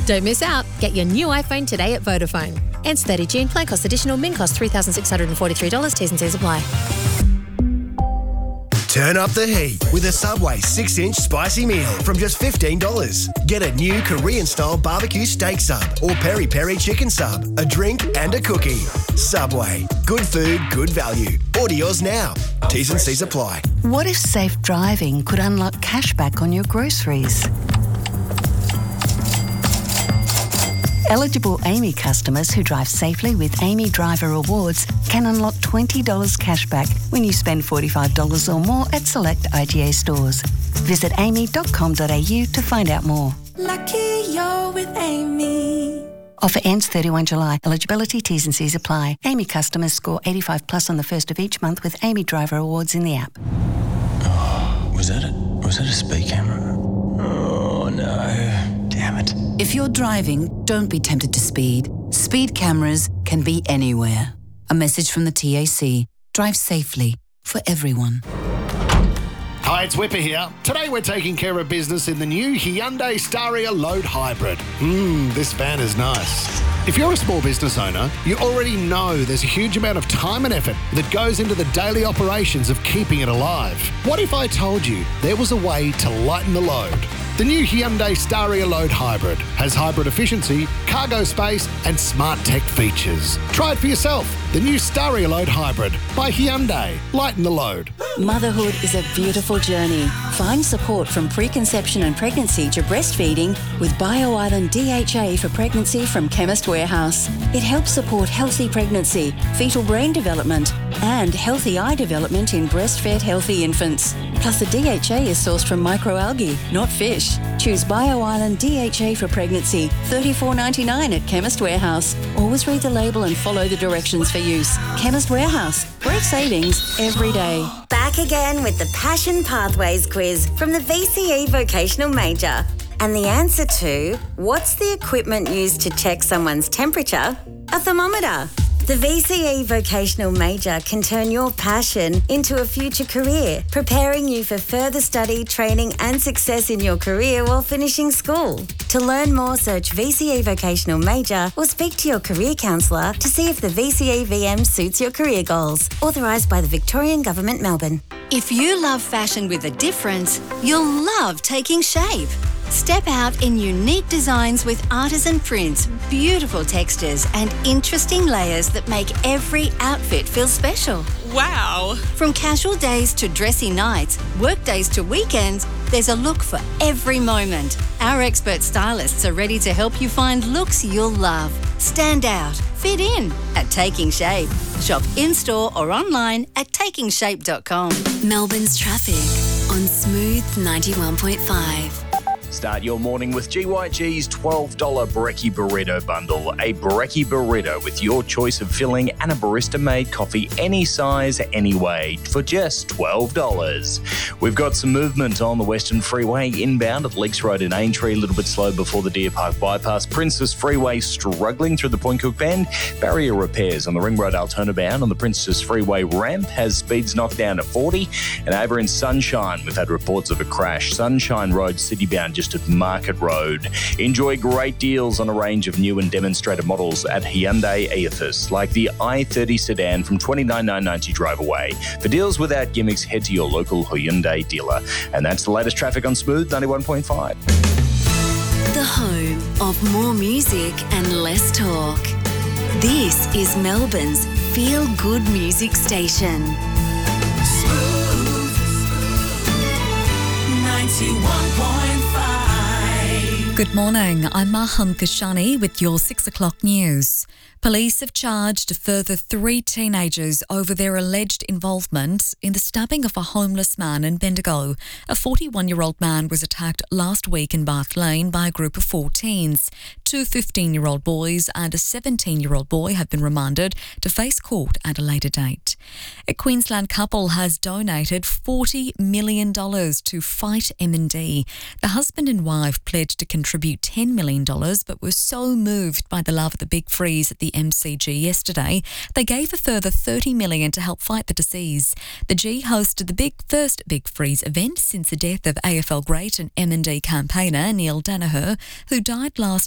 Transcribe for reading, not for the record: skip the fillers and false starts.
Don't miss out. Get your new iPhone today at Vodafone. Ends 30 June. Plan cost additional. Min cost $3,643. T's and C's apply. Turn up the heat with a Subway 6-inch spicy meal from just $15. Get a new Korean-style barbecue steak sub or peri-peri chicken sub, a drink and a cookie. Subway. Good food, good value. Order yours now. T's and C's apply. What if safe driving could unlock cashback on your groceries? Eligible Amy customers who drive safely with Amy Driver Rewards can unlock $20 cashback when you spend $45 or more at select IGA stores. Visit amy.com.au to find out more. Lucky you're with Amy. Offer ends 31 July. Eligibility, T's and C's apply. Amy customers score 85 plus on the first of each month with Amy Driver Awards in the app. Oh, was that a speed camera? Oh, no. Damn it. If you're driving, don't be tempted to speed. Speed cameras can be anywhere. A message from the TAC. Drive safely for everyone. Hi, it's Whipper here. Today we're taking care of business in the new Hyundai Staria Load Hybrid. This van is nice. If you're a small business owner, you already know there's a huge amount of time and effort that goes into the daily operations of keeping it alive. What if I told you there was a way to lighten the load? The new Hyundai Staria Load Hybrid has hybrid efficiency, cargo space and smart tech features. Try it for yourself. The new Staria Load Hybrid by Hyundai. Lighten the load. Motherhood is a beautiful journey. Find support from preconception and pregnancy to breastfeeding with BioIsland DHA for pregnancy from Chemist Warehouse. It helps support healthy pregnancy, fetal brain development and healthy eye development in breastfed healthy infants. Plus the DHA is sourced from microalgae, not fish. Choose BioIsland DHA for pregnancy, $34.99 at Chemist Warehouse. Always read the label and follow the directions for use. Chemist Warehouse. Great savings every day. Back again with the Passion Pathways quiz from the VCE Vocational Major. And the answer to, what's the equipment used to check someone's temperature? A thermometer. The VCE Vocational Major can turn your passion into a future career, preparing you for further study, training and success in your career while finishing school. To learn more, search VCE Vocational Major or speak to your career counsellor to see if the VCE VM suits your career goals. Authorised by the Victorian Government, Melbourne. If you love fashion with a difference, you'll love Taking Shape. Step out in unique designs with artisan prints, beautiful textures and interesting layers that make every outfit feel special. Wow! From casual days to dressy nights, work days to weekends, there's a look for every moment. Our expert stylists are ready to help you find looks you'll love. Stand out, fit in at Taking Shape. Shop in-store or online at takingshape.com. Melbourne's traffic on Smooth 91.5. Start your morning with GYG's $12 Brekkie Burrito Bundle. A Brekkie Burrito with your choice of filling and a barista-made coffee any size, any way for just $12. We've got some movement on the Western Freeway inbound at Leaks Road in Aintree, a little bit slow before the Deer Park bypass. Princess Freeway struggling through the Point Cook Bend. Barrier repairs on the Ring Road Altona bound on the Princess Freeway ramp has speeds knocked down to 40. And over in Sunshine, we've had reports of a crash. Sunshine Road city bound just at Market Road. Enjoy great deals on a range of new and demonstrator models at Hyundai Eothas, like the i30 sedan from $29,990 drive away. For deals without gimmicks, head to your local Hyundai dealer. And that's the latest traffic on Smooth 91.5. The home of more music and less talk. This is Melbourne's feel-good music station. Smooth 91.5. Good morning, I'm Maham Kashani with your 6 o'clock news. Police have charged a further 3 teenagers over their alleged involvement in the stabbing of a homeless man in Bendigo. A 41-year-old man was attacked last week in Bath Lane by a group of 4 teens. 2 15-year-old boys and a 17-year-old boy have been remanded to face court at a later date. A Queensland couple has donated $40 million to fight MND. The husband and wife pledged to contribute $10 million but were so moved by the love of the Big Freeze at the MCG yesterday, they gave a further $30 million to help fight the disease. The G hosted the first Big Freeze event since the death of AFL great and MND campaigner Neil Danaher, who died last